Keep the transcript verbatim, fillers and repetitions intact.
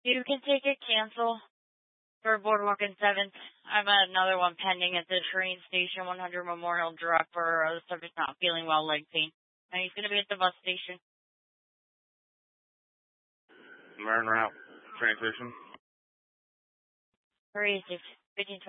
You can take it, cancel for Boardwalk and seventh. I have another one pending at the train station, one hundred Memorial Drive for uh, the subject not feeling well, leg pain. And he's going to be at the bus station. Martin route, train station. Where is it? fifteen